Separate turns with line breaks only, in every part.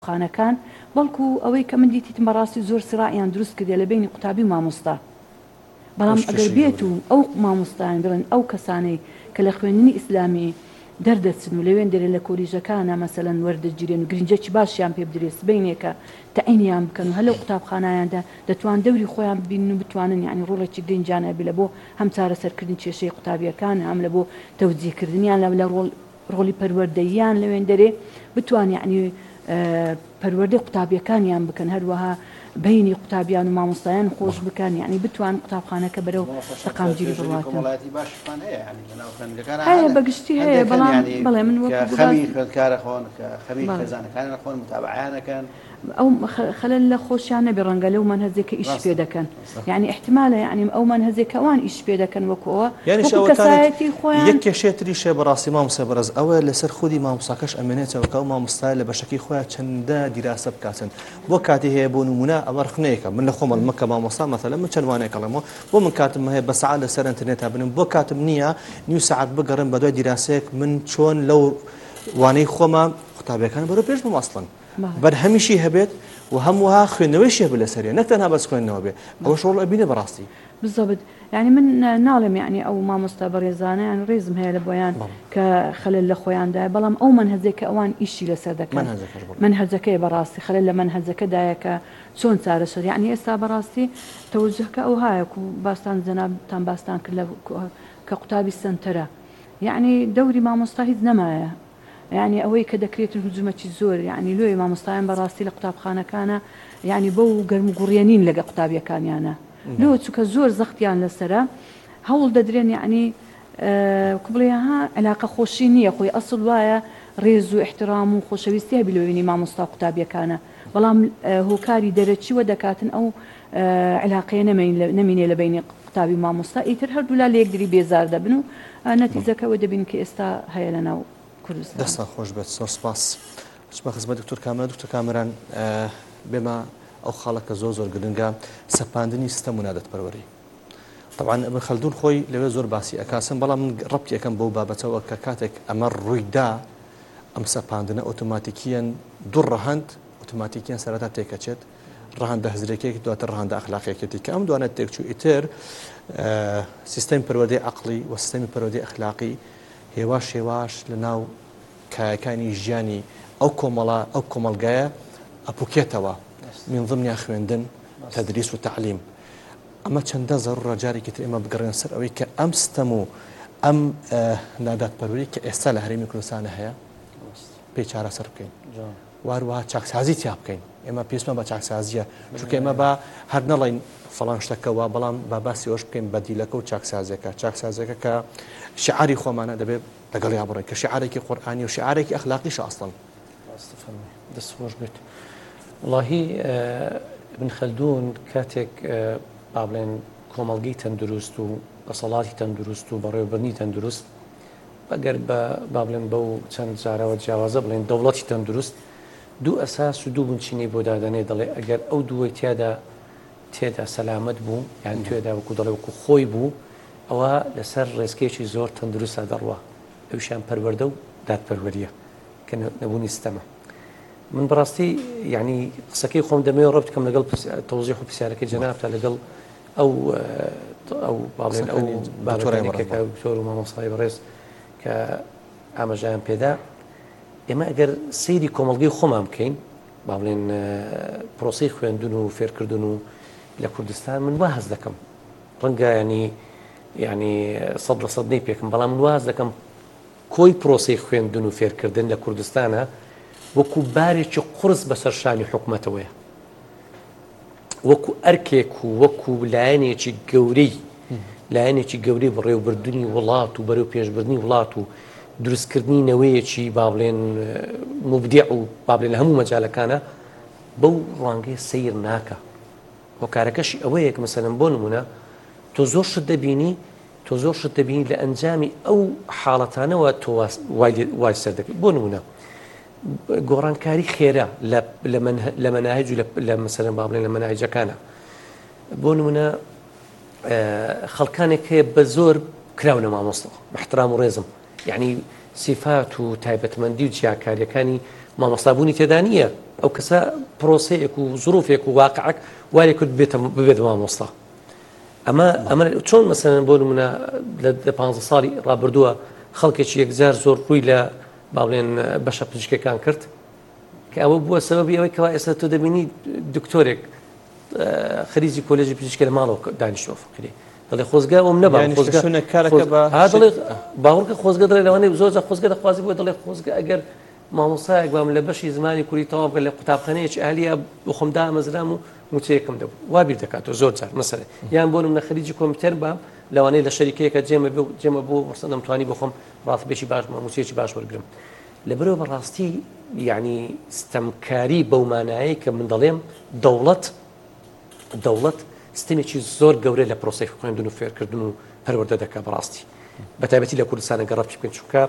خانەکان بەڵکو ئەوەی کە من دیتیتم بەڕاستی زۆر سرائیان دروست کردێ لە بینی قوتابی و مامۆستا بەڵام ئەگەر بێت و ئەو مامۆستایان بڵێن ئەو کەسانەی کە لە خوێندنی ئیسلامی دەردەچن و لەوێن دەرێ لە کۆلیژەکانە مەسەلەن وەردەگیرێن و گرنجێکی باشیان پێ بدرێت سبەینێکە تەعینیان بکەن و هەلو قوتابخانایاندا دەتوان دەوری خۆیان ببینن و بتوانن یعنی ڕۆڵێکی گرنجیان هەبێ لە بۆ هەم چارەسەرکردنی کێشەی قوتابیەکان هەم لە بۆ تەوجیهکردنیان لە ڕۆڵی پەروەردەییان لەوێن دەرێ بتوان یعنی پەروەردەی قوتابیەکانیان بکەن هەروەها بینی قوتابیان و مامۆستایان خۆش بکەن یعنی بتوان قوتابخانەکە بەرەو تەقامگیری بڕواتن هەیە بەگشتی هەیە بەڵام بەڵێ من وەکو
خەمی خوێندکارە خۆن خەمی خێزانەکانیان خۆن متابعەیانەکەن
ئەو خەلەل لە خۆشیان نەبێ ڕەنگە لەو مەنهەجێکە ئیش پێ دەکەن یعنی احتیمالە یعنی ئەو مەنهەجێکە ئەوان ئیش پێ دەکەن وەکوەوە وەکو کەسایەتی خۆیان
یەک کێشەیەتریشە بەڕاستی مامۆستا بەڕێز ئەوە لەسەر خودی مامۆستاکەش ئەمێنێتەوە کە ئەو مامۆستای لە بەشەکەی خۆیان چەندە دیراسە بکاتن بۆ کاتی هەیە بۆ نمونە ئەوە ڕخنەیەکە من لە خۆمە مەکە مامۆستا مەثەلەن من چەند وانەیە کەڵێمەوە بۆ من کاتم هەیە بە سەعات لەسەر ئینتەرنێتا بنم بۆ کاتم نییە نیو سەعات بگەڕم بە دوای دیراسەیەک من چۆن لەو وانەی خۆمە قوتابیەکان بەرەو پێش بم ئەسڵەن بەرهەمیشی هەبێت و هەمووها خوێندنەوەیشیە بە لەسەریە نەک تەنها بەس خوێندنەوە بێ ئەوەش ڕۆڵ ئەبینە بەڕاستی
بالضبط يعني من ناڵم يعني ئەو مامۆستا بەڕێزانە یان ڕێزم هەیە لە بۆیان کە خەلەل لە خۆیاندایە بەڵام ئەو مەنهەجێکە ئەوان ئیشی لەسەر دەکەن منهەجەکەی بەڕاستی خەلەل لە منهەجەکەدایە کە چۆن چارەسەر یعنی ئێستا بەڕاستی تەوجهەکە ئەو هایەکو باستان جەنابتان باستان کرد کە قوتابی سنتەرە یعنی دەوری مامۆستا هیچ نەمایە يعني ئەوەی کە دەکرێت هجومەتی زۆر یعنی لۆی مامۆستایان بەڕاستی لە قوتابخانەکانە یعنی بەو گەرم و گوڕێنین لەگە قوتابیەکانیانە لۆ چووکە زۆر زەختیان لەسرە هەوڵ دەدرێن یعنی بڵێها علاقە خۆشی نییە خۆی ئەسڵ وایە ڕێز و احترام و خۆشەویستی هەبی لەوێنی مامۆستا قوتابیەکانە بەڵام هۆکاری دەرەچیوە دەکاتن ئەو علاقەیە نەمینێ لە بینی قوتابی مامۆستا ئیتر هەردوو لا لە یەکدری بێزار دەبن و نەتیجەکەەوە دەبین کە ئێستا هەیە لەناو کوردستان
دەستا خۆش بێت زۆر سپاس بە خزمەت دکتۆر کامران دکتۆر کامران بێمە ئەو خاڵەکە زۆر گرنگە سەپاندنی سیستەم و نادەتپەروەری طبعا ابن خەلدون خۆی لەوێ زۆر باسی ئەکاسن بەڵام من ڕەبتی ئەەکەم بەو بابەتەوە کە کاتێک ئەمە ڕوویدا ئەم سەپاندنە ئۆتۆماتیکیەن دوو ڕەهەند ئۆتۆماتیکیان سەرەتا تێکەچێت ڕەهەندە هەزرێکێک دواتر ڕەهەندە ئەخلاقیەکەتی کە ئەم دوانە تێکچوو ئیتر سیستەمی پەروەردەی عەقڵی و سیستەمی پەروەردەی ئەخلاقی هێواش لە ناو کایەکانی ژیانی ئەو کۆمەڵگایە ئەپوکێتەوە من ضمنیا خوێندن تەدریس و تعلیم ئەمە چەندە زەڕورە جارێکی تر ئێمە بگەڕێن سەر ئەوەی کە ئەم سیستەم و ئەم ناداتپەروەری کە ئێستا لە هەرێمی کوردستانە هەیە پێی چارەسەر بکەین واروەها چاکسازی تیا بکەین ئێمە پێویستمان بە چاکسازیە چونکە ئێمە بە هەر نەڵێن فەڵان شتەکەوە بەڵام با باسی ئەوش بکەین بەدیلەکە و چاکسازەکە کە شعاری خۆمانە دەبێت لەگەڵیا بڕێن کە شعارێکی قورئانی و شعارێکی ئەخلاقیش ئەسڵن
دەست خۆش بێت واللهی ابن خەلدون کاتێک با بڵێن کۆمەڵگەی تەندروست و بەسەڵاتی تەندروست و بەڕێوەبردنی تەندروست بەگەر با بڵێن بەو چەند جارەوە جیاوازە بڵێن دەوڵەتی تەندروست دوو ئەساس و دوو بنچینەی بۆ دادەنێ دەڵێ ئەگەر ئەو دووەی تێدا سەلامەت بوو یان توێدا وەکو دەڵێ وەکو خۆی بوو ئەوە لەسەر ڕێزکێکی زۆر تەندروستە دەڕوە ئەوشیان پەروەردە و دادپەروەریە کە نەبوونی سیستەمە من بەڕاستی یعنی قسەکەی خۆم دەمەوێت ڕەبط بکەم لەگەڵ تەوزیح و پرسیارەکەی جەنابتە لەگەڵ ئەو باڵێن ئەو بابەتێکە دکتۆر و مامۆستای بەڕێز کە ئاماژەیان پێدا ئێمە ئەگەر سەیری کۆمەڵگەی خۆمان بکەین با بڵێن پرۆسەی خوێندن و فێرکردن و لە کوردستان من وا هەز دەکەم ڕەنگە ینی 100% نەی پێکەم بەڵام من وا هەز دەکەم کۆی پرۆسەی خوێندن و فێرکردن لە کوردستانە وەکو بارێکی قورس بەسەر شانی حکومەتەوەیە وەکو ئەرکێک و وەکو لایەنێکی گەورەی بەڕێوەبردننی وڵات و بەرەو پێشبردننی وڵات و دروستکردنی نەوەیەکی با بڵێن مبدیع و با بڵێن لە هەموو مەجالەکانە بەو ڕوانگەی سیر ناکە هۆکارەکەشی ئەوەیە کە مەسەلەن بۆ نمونە تۆ زۆر شت دەبینی لە ئەنجامی ئەو حاڵەتانەوە تۆ وای سەر دەکەیت بۆ نمونە گۆڕانکاری خێرا لە مەناهج و لە مەسەلەن با بڵێن لە مەناهجەکانە بۆ نمونە خەڵکانێک هەیە بە زۆر کراونە مامۆستا بە احترام و ڕێزم یعنی سیفات و تایبەتمەندی و جیاکاریەکانی مامۆستابوونی تێدا نییە ئەو کەسە پرۆسەیەک و زروفێک و واقعک وارێ کرد ببێت مامۆستا ئەمە چۆن مەسەلەن بۆ نمونە لە 15 ساڵی ڕابردووە خەڵکێکی یەکجار زۆر ڕووی لە با بڵێن بەشە پزیشکەکان کرد کە ئەوە بووە سەبەبی ئەوەی کەوا ئێستا تۆ دەبینی دکتۆرێک خەریجی کۆلێژی پزیشکی لە ماڵەوە دانیشتووە فقیری دەڵێ خۆزگا ئەوم نەبا باوەڕکە خۆزگە دەڵێ لەوانەیە زۆر خۆزگە دەخوازی بۆ دەڵێ خۆزگە ئەگەر مامۆستایەک بام لە بەشی زمانی کوردی تەواو بکە لە قوتابخانەیەکی عالیە بۆ خۆم دامەزرام و موچەیەکم دەبوو وا بیر دەکاتەوە زۆر جار مەسەلە یان بۆ نمونە خەریجی کۆمپیوتەر بام لەوانەیە لە شەریکەیەکە جێمە بۆ وەرسە دەمتوانی بۆ خۆم ڕاستبێکی باش موچەیەکی باش وەرگرم لەبەرەوە بەڕاستی یعنی ستەمکاری بەو مانایە کە من دەڵێم دەوڵەت ستەمێکی زۆر گەورە لە پرۆسەی خوێندن و فێرکردن و پەروەردە دەکات بەڕاستی بەتایبەتی لە کوردستانە گەڕاپی بکەن چونکە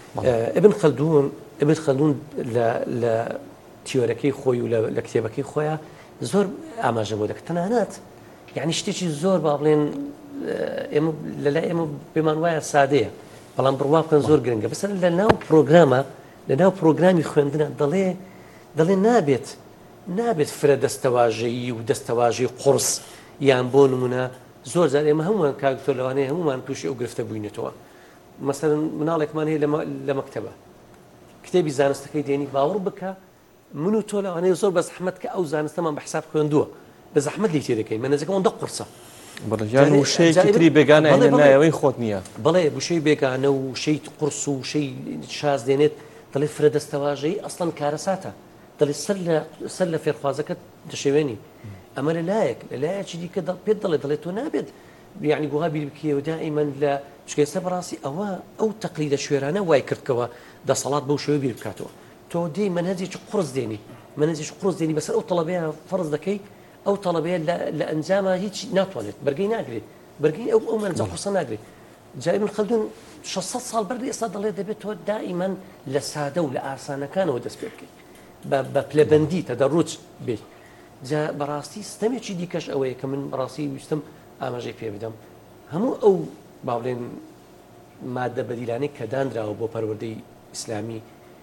ابن خەلدون لە تیۆرەکەی خۆی و لە کتێبەکەی خۆیان زۆر ئاماژە بۆ دەکات تەنانەت یعنی شتێکی زۆر با بڵێن لەلای ئێمە پێمان وایە سادەیە بەڵام بڕوا بکەن زۆر گرنگە بەسەر لە ناو پرۆگرامی خوێندنە دەڵێ نابێت فرە دەستەواژەیی و دەستەواژەی قورس یان بۆ نمونە زۆر جار ئێمە هەمووان کاکتۆر لەوانەیە هەمومان تووشی ئەو گرفتە بووینێتەوە مەسەلەن مناڵێکمان هەیە لە مەکتەبە کتێبی زانستەکەی دێنی باوەڕ بکە من و تۆ لەوانەیە زۆر بە زەحمەت کە ئەو زانستەمان بە حساب خوێندووە بە زەحمەت لی تێدەکەین مەنەزەکە ئەوەندە قورسە
بەڵێ وشەیەکی تری بێگانە نایەوەی خۆت نییە
بەڵێ وشەی بێگانە و شەی قورس و شەی شاز دێنێت دەڵێ فرە دەستەواژەی ئەسڵەن کارەساتە دەڵێ سەر لە فێرخوازەکەت دەشێوێنی ئەمە لەلایەکی دیکە پێت دەڵێت تۆ نابێت یعنی گوها بیر بکەوە دائیمەن لە چکێسە بەڕاستی ئەو تەقلیدە شوێرانە وای کردکەوە دەسەڵات بەو شێوە بیر بکاتەوە تۆ دێی منهجێکی قورس دێنی بەسەر ئەو تەڵەبەیە فەرز دەکەی ئەو تەڵەبەیە لە ئەنجامە هیچ ناتوانێت بەرگەی ناگرێت بەرگەی ئەو منهجە قورسە ناگرێت جای ابن خەلدون 600 ساڵ بەردی ئێستا دەڵێت دەبێت تۆ دائیمەن لە سادە و لە ئاسانەکانەوە دەست پێ بکەیت بە پلەبەندی تەدەڕوج بێت جا بەڕاستی ستەمێکی دیکەش ئەوەیە کە من بەڕاستی ویستم ئاماژەی پێ بدەم هەموو ئەو با بڵێن مادە بەدیلانەی کە دانراوە بۆ پەروەردەی ئیسلامی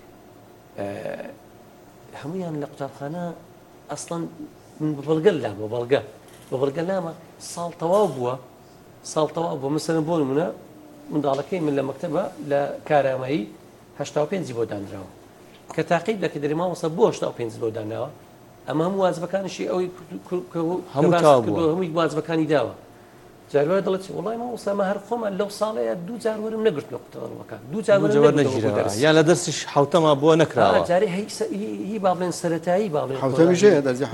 هەمویان لە قوتابخانە ئەسڵەن من بەڵگە لامە ساڵ تەواو بووە مەسەلەن بۆ نمونە منداڵەکەی من لە مەکتەبە لە کارامایی 85 بۆ دانراوە کە تاقیب دەکە دەری مامۆستا بۆ 85 بۆ دانراوە ئەمە هەموو وازبەکانیشی ئەوەی هەمووی وازبەکانی داوە جاروای دەڵێت وڵای مامۆستامە هەر خۆمان لەو ساڵەیە دوو جار وەرم نەگرت لە قوتابخانەکان دوو جار نەگیرەوە
یان لە دەستیش حوتەما بۆ نەکراوە
جارێ هی با بڵێن سەرەتایی با بڵێن
حوتەمیژەیە دەرجە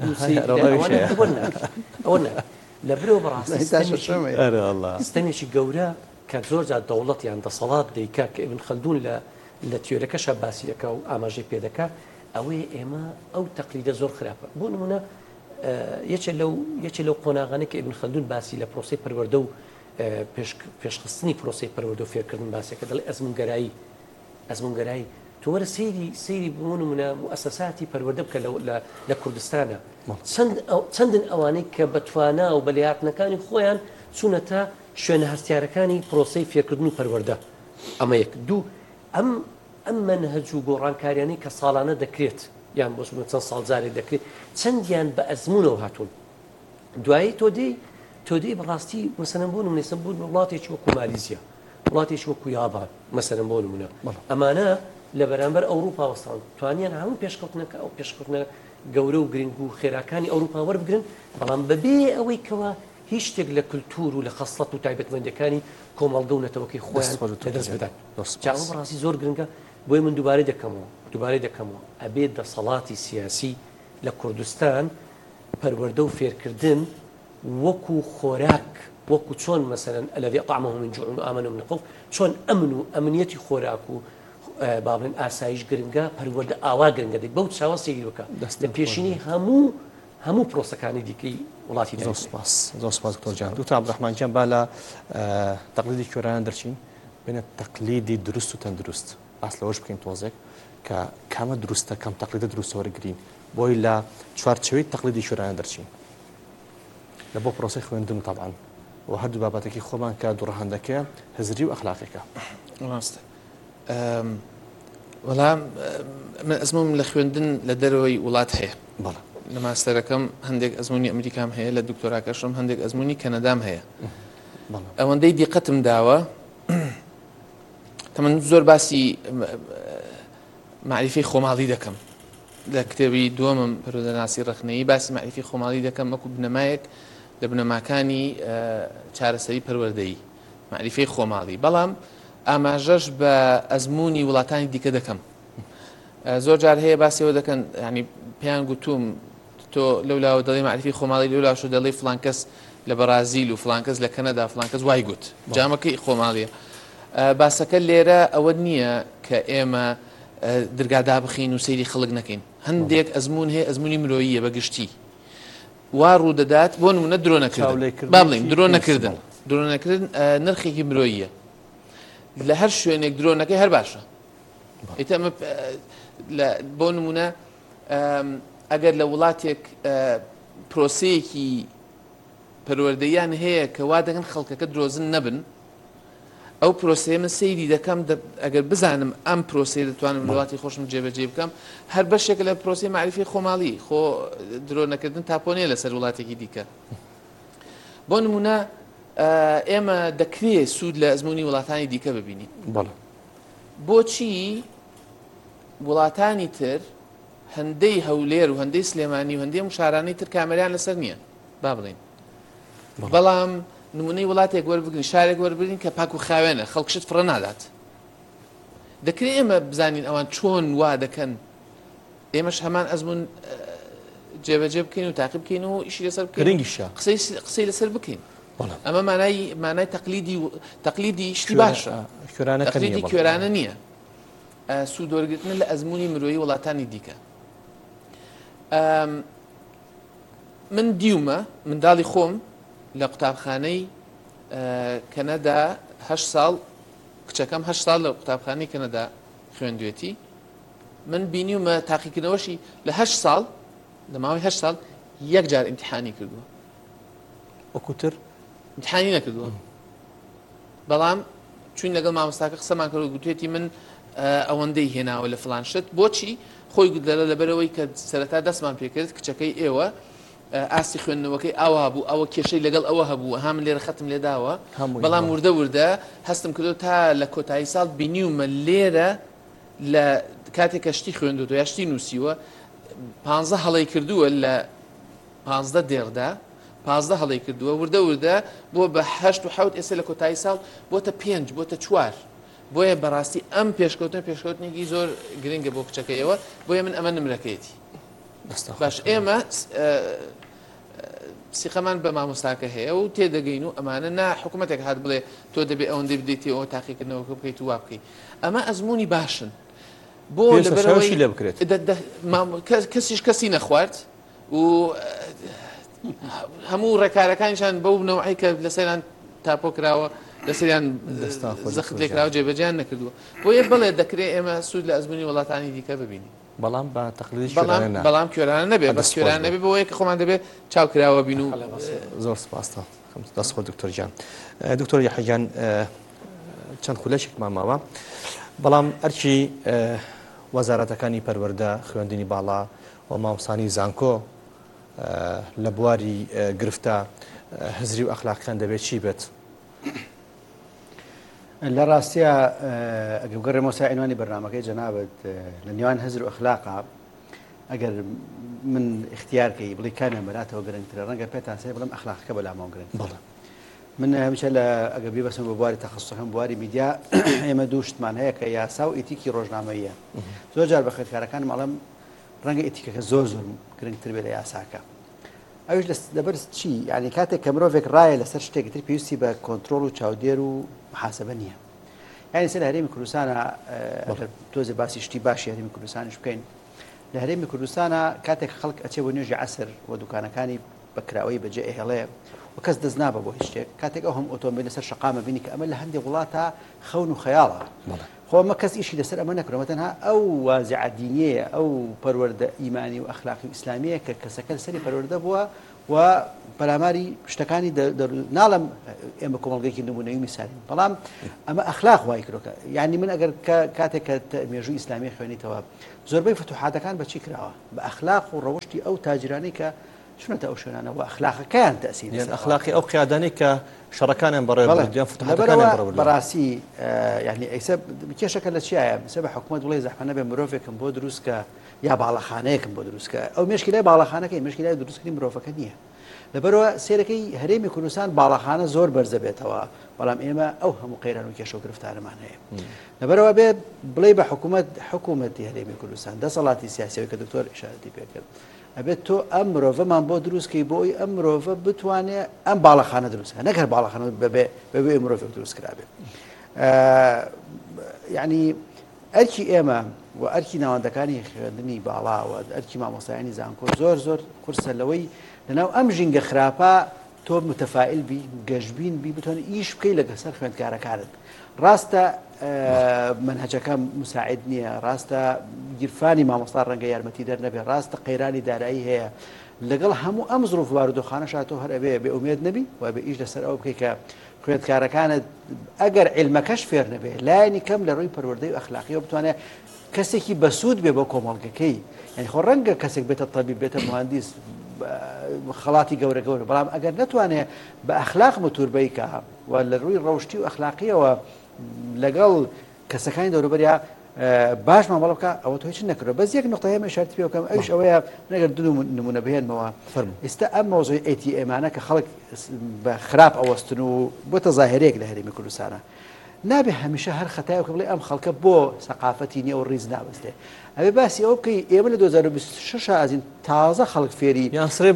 ئەوە لە برەوە بەڕاستی ستەمێکی گەورە کە زۆر جار دەوڵەت یان دەسەڵات دەیکا کە ابن خەلدون لە تیۆرەکەشە باسی دەکا و ئاماژەی پێ دەکا ئەوەیە ئێمە ئەو تەقلیدە زۆر خراپە بۆ نمونە یەکێ لەو قۆناغانەی کە ابن خەلدون باسی لە پرۆسەی پەروەردە و پێشخستنی پرۆسەی پەروەردە و فێرکردن باسیەکە دەڵێ ئەزمونگەرایی تۆ وەرە سەیری بۆ نمونە موئەسەساتی پەروەردە بکە لە کوردستانە چەندن ئەوانەی کە بەتوانا و بەلێهاتنەکانی خۆیان چوونەتە شوێنە هەستیارەکانی پرۆسەی فێرکردن و پەروەردە ئەمە یەک دوو ئەم منهەج و گۆڕانکاریانەی کە ساڵانە دەکرێت یان بۆ چەند ساڵ جارێک دەکرێت چەندیان بە ئەزمونەوە هاتوون دوایی تۆ دێی بەڕاستی مەسەلەن بۆ نمونە بوو وڵاتێکی وەکو مالیزیا وڵاتێکی وەکو یابان مەسەلەن بۆ نمونە ئەمانە لە بەرامبەر ئەوروپا وەستان توانیان هەموو پێشکەوتنەکە ئەو پێشکەوتنە گەورە و گرنگ و خێراکانی ئەوروپا وەربگرن بەڵام بەبێ ئەوەی کەوە هیچ شتێک لە کولتور و لە خەسڵەت و تایبەتمەندەکانی کۆمەڵگە و نەتەوەکەی خۆیان لەدەست بدەن جاوە بەڕاستی زۆر گرنگە بۆی من دووبارەی دەکەمەوە ئەبێت دەسەڵاتی سیاسی لە کوردستان پەروەردە و فێرکردن وەکو خۆراک وەکو چۆن مەسەلەن الذي أطعمهم من جوع وآمنهم من خوف چۆن ئەمن و ئەمنیەتی خۆراک و با بڵێن ئاسایش گرنگە پەروەردە ئاوا گرنگە دێت بەو چاوە سێگیر بکە لە پێشینی هەموو پرۆسەکانی دیکەی وڵاتی
زۆر سپاس دکتۆر جان دکتۆر عەبدوڕەحمان جان با لە تەقلیدی کوێرانە دەرچین بینە تەقلیدی دروست و تەندروست باس لەوەش بکەین تۆزێک کە کامە دروستە کەم تەقلیدە دروستە وەرگرین بۆی لە چوارچەوەی تەقلیدی کوێرانە دەرچین لە بۆ پرۆسەی خوێندن طبعاً و هەردوو بابەتێکی خۆمان کە دووڕەهەندەکەیە هەزری و ئەخلاقیەکە
ڕاستە وەڵام من ئەزموم لە خوێندن لە دەرەوەی وڵات هەیە
بەڵێ
لە ماستەرەکەم هەندێک ئەزمموی ئەمریکام هەیە لە دکتۆراکەشم هەندێک ئەزمموی کەنەدام هەیە ئەوەندەی دیقەتم داوە من زۆر باسی معریفی خۆماڵی دەکەم لە کتێبی دووەمم پەرۆدەناسی ڕخنەیی باسی معریفی خۆماڵی دەکەم وەکو بنەمایەک لە بنەماکانی چارەسەری پەروەردەیی معریفی خۆماڵی بەڵام ئاماژەش بە ئەزمموی وڵاتانی دیکە دەکەم زۆر جار هەیە باسیەوە دەکەن ینی پێیان گوتوم تۆ لەولاوە دەڵی معریفی خۆماڵی لەولاشو دەڵی فلانکەس لە بەرازیل و فلانکەس لە کەنەدا فلانکەس وای گوت جامەکەی خۆماڵیە باسەکە لێرە ئەوە نییە کە ئێمە درگادا بخین و سەیری خەڵک نەکەین هەندێک ئەزمون هەیە ئەزمموی مرۆییە بەگشتی وا ڕوو دەدات بۆ نمونە درۆ نەکردن با بڵین درۆ نەکردن درۆ نەکردن نرخێکی مرۆییە لە هەر شوێنێک درۆنەکەی هەر باشە ئێتەمە بۆ نمونە ئەگەر لە وڵاتێک پرۆسەیەکی پەروەردەیان هەیە کە وا دەگەن خەڵکەکە درۆزن نەبن ئەو پرۆسەیە من سەیری دەکەم ئەگەر بزانم ئەم پرۆسەیە دەتوانم وڵاتی خۆشم جێبەجێ بکەم هەر بەشێک لە پرۆسی معریفی خۆماڵی خۆ درۆ نەکردن تاپۆنیە لەسەر وڵاتێکی دیکە بۆ نمونە ئێمە دەکرێت سوود لە ئەزمموی وڵاتانی دیکە ببینی بۆچی وڵاتانی تر هەندەی هەولێر و هەندەی سلێمانی و هەندەی شارانەی تر کامەریان لەسەر نییە با بڵین بەڵام نمونەی وڵاتێک وەربگرین شارێک وەربگرین کە پاک و خاوێنە خەڵکشت فڕە نادات دەکرێت ئێمە بزانین ئەوان چۆن وا دەکەن ئێمەش هەمان ئەزمون جێبەجێ بکەین و تاقی بکەین و ئیشی لەسەر قسەی لەسەر بکەین ئەمە مانای تەقلیدی شتی باشە تەقلیدی کوێرانە نییە سوودوەرگرتن لە ئەزمموی مرۆیی وڵاتانی دیکە من دیومە منداڵی خۆم لە قوتابخانەی کەنەدا 8 ساڵ کچەکەم 8 ساڵ لە قوتابخانەی کەنەدا خوێندوێتی من بینیومە تاقیکردنەوەشی لە 8 ساڵ لە ماوەی 8 ساڵ یەک جار ئیمتیحانی کردووە
وەکوتر
ئیمتیحانی نەکردووە بەڵام چوین لەگەڵ مامۆستاکە قسەمان کرد و گوتوێتی من ئەوەندەی هێناوە لە فلان شت بۆچی خۆی گوتلە لەبەرەوەی کە سەرەتا دەستمان پێکرد کچەکەی ئێوە ئاستی خوێندنەوەکەی ئاوا بوو ئەوە کێشەی لەگەڵ ئەوە هەبوو هەم لێرە ختم لێداوە بەڵام وردە هەستم کردو تا لە کۆتایی ساڵ بینیومە لێرە لە کاتێک کەشتی خوێندوە یاشتی نووسیوە 15 هەڵەی کردووە لە 15 دێڕدا 15 هەڵەی کردووە وردە بۆ بە 8 و 7 ئێستا لە کۆتایی ساڵ بۆتە 5 بۆتە 4 بۆیە بەڕاستی ئەم پێشکەوتنێکی زۆر گرنگە بۆ کچەکەیەوە بۆیە من ئەمە نمرەکەیەتی باش ئێمە سیخەمان بە مامۆستاکە هەیە و تێدەگەین و ئەمانە نا حکوومەتێک هات بڵێ تۆ دەبێت ئەوەندەی بدەیتەوە تاقیکردنەوەکە بکەیت و وا بکەیت ئەمە ئەزمموی باشن بۆ لەبەرەوەی لێ بکرێت کەسیش کەسی نەخوارد و هەموو ڕێکارەکانیشان بەو نەوعی کە لەسەریان تاپۆ کراوە لەسەریان زەخت لێکراوە جێبەجیان نەکردووە بۆیە بڵێ دەکرێت ئێمە سوود لە ئەزمموی وڵاتانی دیکە ببینی
بەڵام بە تەقلیدی
بەڵام کوێرانە نەبێت بەس کوێران نەبێت بۆیە کە خۆمان دەبێت چاوکراوە بین و
زۆر سپاستا دەستخۆ دکتۆرجان دکتۆر یەحیەجان چەند خولەشێکمان ماوە بەڵام ئەرچی وەزارەتەکانی پەروەردە خوێندنی باڵا و مامۆستانی زانکۆ لە بواری گرفتە هزری و ئەخلاقیان دەبێت چی بێت
لە ڕاستیە ئەگەر گەڕێمەوە سەر عنوانی بەرنامەکەی جەنابەت لە نێوان هەزر و ئەخلاقا ئەگەر من اختیارکەی بڵی کامیان بەراتەوە گرنگترە ڕەنگە پێتان سێ بڵم ئەخلاقەکە بەلامەوە گرنگ
بەڵێ
من هەمیشە لە ئەگەر بیبەسم بە بواری تەخەسوسەکەم بواری میدیا ئێمە دوو شتمان هەیە کە یاسا و ئیتیکی ڕۆژنامەیە زۆر جار بە خوێندکارەکانم ئەڵێم ڕەنگە ئیتیکەکە زۆر گرنگتر بێت لە یاساکە ئەوش لەبەر چی یعنی کاتێک کە مرۆڤێک ڕایە لەسەر شتێکی تر پێویستی بە کۆنتترۆل و چاودێر و محاسبە نییە یعنی سەر لە هەرێمی کوردستانە تۆزێ باسی شتی باشی هەرێمی کوردستانیش بکەین لە هەرێمی کوردستانە کاتێک خەڵک ئەچێ بۆ نوێژی عەسر و دوکانەکانی بەکراوەی بەجێ ئێهێڵێ و کەس دەست نابە بۆ هیچ شتێک کاتێک ئەو هەم ئۆتۆمبیل لەسەر شەقامە بینی کە ئەمە لە هەندێک وڵاتە خەون و خەیاڵە خۆ ئەمە کەس ئیشی لەسەر ئەمە نەکرێت تەنها ئەو وازعە دینیەیە ئەو پەروەردە ئیمانی و ئەخلاقی و ئیسلامیە کە کەسەکە لەسەری پەروەردە بووە و پەلاماری شتەکانی ناڵم ئێمە کۆمەڵگەیەکی نمونەوی میسالین بەڵام ئەمە ئەخلاق وای کرۆکە یعنی من ئەگەر کاتێک کە مێژووی ئیسلامی خوێنیتەوە زۆربەی فتوحاتەکان بەچی کراوە بە ئەخلاق و ڕەوشتی ئەو تاجرانی کە چونەتە ئو شوێنانەوە ئەخلاقەکەیان تەسیر
ئەخلاقی ئەو قیادانی کە شەڕەکانیان بەڕێوەبردیان فتوحاتەکانیان بەڕێوەبردیان
بەڕاستی یعنی ئەیسە کێشەکە لە چیایە سە بە حکوومەت وڵی زەحمە نەبێ مرۆڤێکم بۆ دروستکە یا باڵەخانەیەکم بۆ دروستکە ئەو مشکلای باڵەخانەکەی مشکلای دروستکردنی مرۆڤەکە نییە لەبەرەوە سێرەکەی هەرێمی کوردستان باڵەخانە زۆر بەرزە بێتەوە بەڵام ئێمە ئەو هەموو قەیران و کێشە و گرفتارەمان هەیە لەبەرەوە بێ بڵێ بە حکوومەتی هەرێمی کوردستان دەسەڵاتی سیاسیەوەی کە دکتۆر ئیشارەتی پێکرد ئەبێت تۆ ئەم مرۆڤەمان بۆ دروستکەی بۆی ئەم مرۆڤە بتوانێت ئەم باڵەخانە دروستکە نەکرد باڵەخانە بەبێ مرۆڤێک دروست کرابێت یعنی ئەرکی ئێمە و ئەرکی ناوەندەکانی خوێندنی باڵاوە ئەرکی مامۆستایانی زانکۆ زۆر قورسە لەوەی لەناو ئەم ژینگە خراپە تۆ متەفائل بی گەشتبین بی بتوانێت ئیش بکەی لەگەسەر خوێندکارەکانت ڕاستە منهجەکە مساعد نییە ڕاستە گیرفانی مامۆستا ڕەنگە یارمەتی دەرنەبێ ڕاستە قەیرانی دارایی هەیە لەگەڵ هەموو ئەم زروف بارودۆخانە شاتۆ هەر ئەبێ بێ ئومێد نەبی و بە ئیش لەسەر ئەو بکەی کە خوێندکارەکانت ئەگەر عیلمەکەش فێر نەبێ لایەنی کەم لە ڕووی پەروەردەی و ئەخلاقیەوە بتوانێت کەسێکی بەسوود بێ بۆ کۆمەڵگەکەی یعنی خۆ ڕەنگە کەسێک بێتە تەبیب بێتە مهندس خەڵاتی گەورە بەڵام ئەگەر نتوانێت بە ئەخلاق متوربەیکە و لە ڕووی ڕەوشتی و ئەخلاقیەوە لەگەڵ کەسەکانی دەوروبەریا باش مامەڵە بکە ئەوە تۆ هیچ نەکردەوە بەس یەک نقطەیە من شارتی پێ بکەم ئەوش ئەوەیە نەگەر دوو نمونە بهێنمەوە ئێستا ئەم مۆزۆی ئەیتیئێمانە کە خەڵک بە خراپ ئەوەستن و بۆتە زاهرەیەک لە هەرێمی کوردستانە نابێ هەمیشە هەر خەتایەوە بڵێ ئەم خەڵکە بۆ سەقافەتی نییە و ڕیز نابستێ ئەوێ باسی ئەو بکەی ئێمە لە 2026 ئازین تازە خەڵک فێری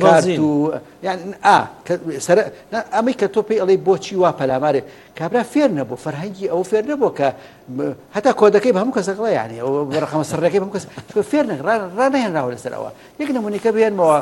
ئەمەی کە تۆ پێی ئەڵێ بۆچی وا پەلامارێ کابرا فێر نەبوو فەرهەنگی ئەو فێر نەبوو کە هەتا کۆدەکەی بە هەموو کەسەکڵە یعنی ئەو ڕقەمە سەرەکەی هەموو کەس فێر ڕانەهێنراوە لەسەر ئەوە یەک نمونەیەکە بێنمەوە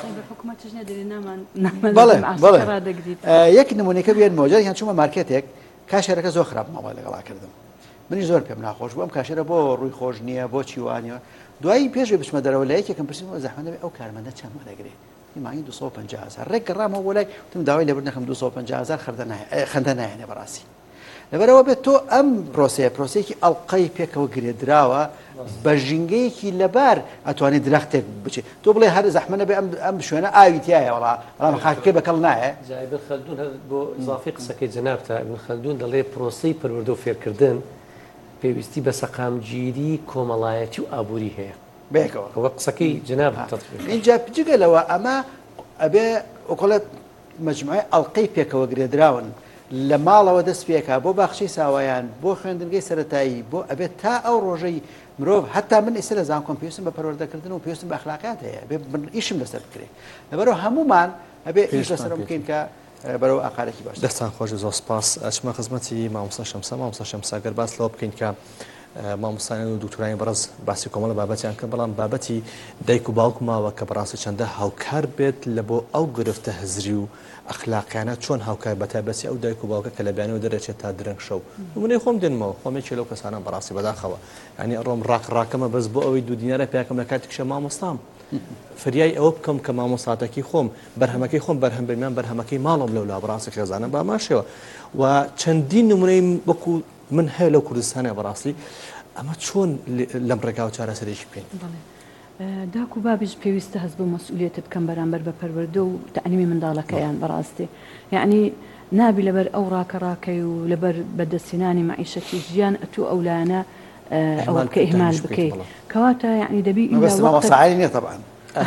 یەک نمونەیەکە بێنمەوە جارێکیان چوومە مارکێتێک کاشێرەکە زۆر خراپ ماوەی لەگەڵا کردم منیش زۆر پێم ناخۆش بوو ئەم کاشێرە بۆ ڕووی خۆش نییە بۆ چیوانیەوە دوایی پێشێ بچمە دەرەوە لە یەکێکم پرسییم زەحمە دەبێت ئەو کارمەندە چەند وەرەگرێ مانگی 250,000 ڕێک گەڕامەوە بۆ لای وتم داوای لێبور نەکەم 250,000 خەندە نایێنێ بەڕاستی لەبەرەوە بێت تۆ ئەم پرۆسەیەکی ئەڵقەی پێکەوە گرێدراوە بە ژینگەیەکی لەبار ئەتوانێت درەختێک بچێت تۆ بڵێ هەر زەحمە نەبێ ئەم شوێنە ئاوی تایە بەڵام خاکەکەی بەکەڵ نایە
ابن خەلدون بۆ ئضافی قسەکەی جەنابتە ابن خەلدون دەڵێ پرۆسەی پەروەردە و فێرکردن پێویستی بە سەقامگیری کۆمەڵایەتی و ئابووری هەیە
بێکەوە
ئەوە قسەکەی جەناب
اینجا جگە لەوە ئەمە ئەبێ ئۆکۆڵەت مەجموعەی ئەڵقەی پێکەوە گرێدراون لە ماڵەوە دەست پێکا بۆ باخچەی ساوایان بۆ خوێندنگەی سەرەتایی بۆ ئەبێت تا ئەو ڕۆژەی مرۆڤ حتا من ئێستا لە زانکۆم پێویستم بە پەروەردەکردن و پێویستم بە ئەخلاقیات هەیە ئیشم لەسەر بکرێت لەبەرەوە هەمومان ئەبێ ئیش لەسەر بکەین کە بەرەو ئاقارێکی باش
دەستان خۆش زۆر سپاس ئەچمە خزمەتی مامۆستا شەمسە مامۆستا شەمساگەر باس لەوە بکەین کە مامۆستایان و دوکتۆرانی بەڕز باسی کۆمەڵە بابەتیان کرد بەڵام بابەتی دایک و باوک ماوە کە بەڕاستی چەندە هاوکار بێت لە بۆ ئەو گرفتە هزری و ئەخلاقیانە چۆن هاوکار بەتایبەتی ئەو دایک و باوکە کە لە بیانەوە دەرەچێت تا درەنگ شەو نمونەی خۆم دێنمەوە خۆمێکی لەو کەسانە بەڕاستی بەداخەوە ینی ئەڕۆم ڕاکەمە بەس بۆ ئەوەی دوو دینارە پیاکەم لە کاتێکشە مامۆستام فریای ئەوە بکەم کە مامۆستاتەکی خۆم بەرهەمەکەی خۆم بەرهەم بێنان بەرهەمەکەی ماڵم لەولا بەڕاستی خێزانە باماشەوە و چەندین نمونەی وەکو من هەیە لەو کوردستانە بەڕاستی ئەمە چۆن لەم ڕێگاوە چارەسەرێکی بکەین
داک و بابیش پێویستە هەست بۆ مەسئولیەتت بکەم بەرامبەر بە پەروەردە و تەعلیمی منداڵەکەیان بەڕاستی یعنی نابی لەبەر ئەو ڕاکەڕاکەی و لەبەر بەدەستێنانی مەعیشەتی ژیان ئەتوو ئەولانە ئەوە بکە ئیهمال بکەیت کەواتە یعنی دەبی
مامۆستاعالی طبعا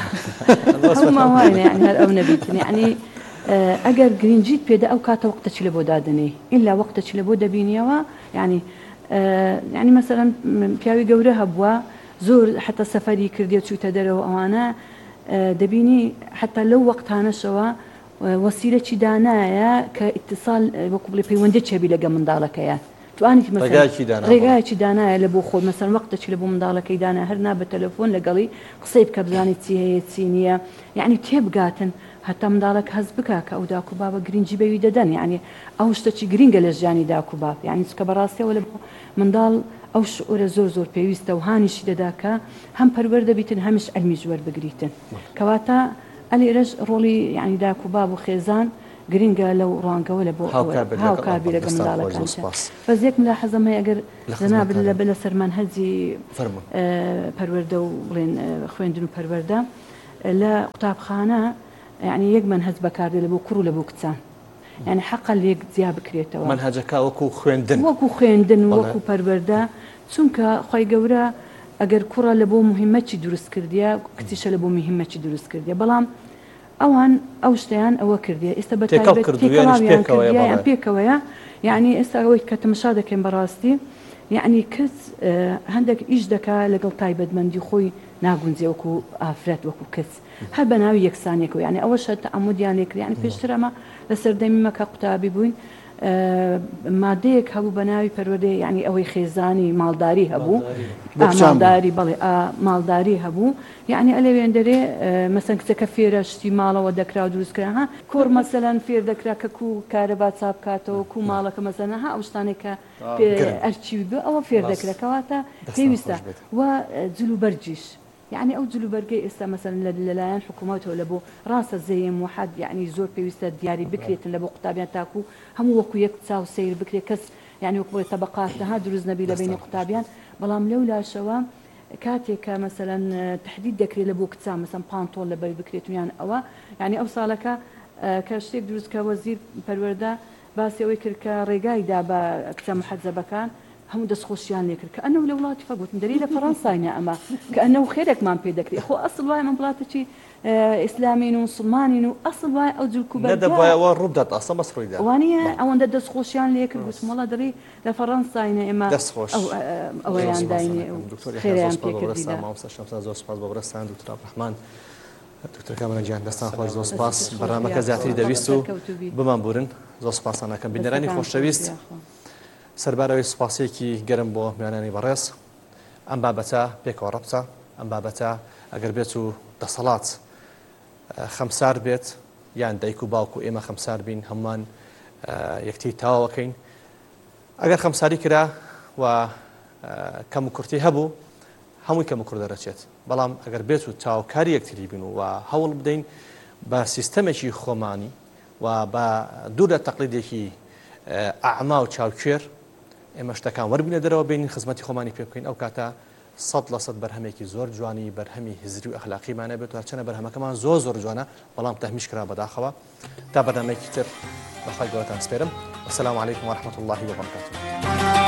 هەموماوانە یعنی هەر ئەو نەبیتن یعنی ئەگەر گرنگجیت پێدا ئەو کاتە وەختەچی لە بۆ دادنێ ئیلا وەختەچی لە بۆ دەبینیەوە یعنی مەسەلەن پیاوی گەورە هەبووە زۆر حتا سەفەری کردێت چووتە دەرەوە ئەوانە دەبینی حتا لەو وەختانەشەوە وەسیلەی دانایە کە ئیتصال وەکو بڵێ پەیوەندی چێبی لەگە منداڵەکەیە توانیت ڕێگایەکی دانایە لە بۆ خۆت مەسەن وەختەچی لە بۆ منداڵەکەی دانا هەرنا بە تەلەفۆن لەگەڵی قسەی بکە بزانانی چی هەیە چی نییە یعنی تێبگاتن هەتا منداڵک هەز بکە کە ئەو داک و بابە گرنگی بەوی دەدەن یعنی ئەو شتێکی گرینگە لە ژیانی داک و باب یعنی چکە بەڕاستیەوە لە بۆ منداڵ ئەو شعورە زۆر پێویستە و هانیشی دەدا کە هەم پەروەردە بیتن هەمیش ئەلمیش وەربگریتن کەواتە ئەلێرەش ڕۆڵی یعنی داک و باب و خێزان گرنگە لەو ڕوانگەوە لە بۆ هاوکار لەگە منداڵەکان بەس یەک ملاحەزەم هەیە ئەگەر جەناب لە سەر مەنهەجی پەروەردە و بڵێن خوێندن و پەروەردە لە قوتابخانە یعنی یەک مەنهەج بەکاردێت لە بۆ کوڕ و لە بۆ کچان یعنی حەقا لێک جیا بکرێتەوە
منهەجەکە وەکو خوێندن
وەکو پەروەردە چونکە خی گەورە ئەگەر کوڕە لە بۆ مهمەتی دروست کردیە کچیشە لە بۆ مهمەتی دروست کردیە بەڵام ئەوان ئەو شتیان ئەوە کردیە ئێستا بەتێکەڵاویان کردیان پێکەوەیە یعنی ئێستا ئەوەی کە تەمەشا دەکەین بەڕاستی یعنی کەس هەندێک ئیش دەکا لەگەڵ تایبەتمەندی خۆی ناگونجێ وەکو ئافرەت وەکو کەس هەر بە ناوی یەکسانێکەوە یعنی ئەوە شە تەعەمودیان لێ کرد یعنی پێشتر ئەمە لە سەردەمیمەکە قوتابی بووین مادەیەک هەبوو بە ناوی پەروەردەی یعنی ئەوەی خێزانی ماڵداری هەبوو ماڵداری بەڵێ ماڵداری هەبوو یعنی ئەلێوێن دەرێ مەسەن کچەکە فێرە شتی ماڵەوە دەکرا و دروستکرا ها کۆر مەسەلەن فێر دەکرا کە کو کارەبا چاپ بکاتەوە کو ماڵەکە مەسەن ها ئەو شتانێک کە ئەرچی بێ ئەوە فێر دەکرا کەواتە پێویستە و جلوبەرجیش يعني أو جلوبرجي إستا مثلا للايان حكوماته لبو راسه زي موحد يعني زور بيوستا دياري بكريت لبو قطابيان تاكو هم وكو يكتساو سير بكري كس يعني وكو طبقات لها دروز نبيله بين قطابيان بلام لولا شوا كاتيك مثلا تحديد دكري لبو كتسا مثلا بانطول لبي بكريت يعني أوا يعني أوصالك كشتيك دروز كوزير بالورده باسي ويكر كرجاي دابا كتسا محزبه كان هم دەستخۆشیان لێکرد کە ئەنە لە وڵاتی فەگوتن دەری لە فەڕەنساینە ئەمە کە ئەنە خێرێکمان پێ دەکرێت خۆ ئەسڵ وایە من وڵاتێکی ئیسلامین و مسلمانین و ئەسڵ وایە ئەو
جلکوبەرەوە ڕوودات ئەسە بەسڕوویدا
وانە ئەوەندە دەستخۆشیان لێکرد وتمەڵە دەری لە فەڕەنساینە ئێمە ئەوەیان داینێ خێریان پێکردیدا
زۆر سپاس بۆ بەڕێستان دکتۆر عەبدوڕەحمان دکتۆر کامران گیان دەستان خۆش زۆر سپاس بەرنامەکە زیاتری دەویست و بمان بورن زۆر سپاسان ناکەم بینەرانی خۆشەویست سەربارەوەی سوپاسێکی گەرم بۆ میوانانی بەڕێز ئەم بابەتە پێکەوە ڕەبچە ئەم بابەتە ئەگەر بێت و دەسەڵات خەمسار بێت یان دایک و باوکو ئێمە خەمسار بین هەمومان یەکتی تاواوەکەین ئەگەر خەمساری کرا و کەم و کورتی هەبوو هەمووی کەم و کوور دەرەچێت بەڵام ئەگەر بێت و تاوکاری یەکتری بین و هەوڵ بدەین بە سیستەمێکی خۆمانی و بە دوور لە تەقلیدێکی ئەعما و چاوکێر ئێمە شتەکان وەربینە دەرەوە بینین خزمەتی خۆمانی پێ بکەین ئەو کاتە 100% بەرهەمێکی زۆر جوانی بەرهەمی هزری و ئەخلاقیمانە بێت و هەرچەنە بەرهەمەکەمان زۆر جوانە بەڵام تەهمیش کرا بەداخەوە تا بەرنامەیەکی تر بەخوای گەورەتان سپێرم. السلام علیکم ورحمة الله وبركاته.